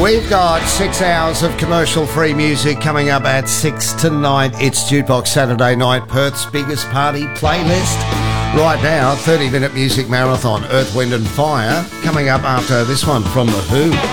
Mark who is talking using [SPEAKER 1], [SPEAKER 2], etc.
[SPEAKER 1] We've got 6 hours of commercial-free music coming up at 6 tonight. It's Jukebox Saturday night, Perth's biggest party playlist. Right now, 30-minute music marathon, Earth, Wind and Fire, coming up after this one from The Who.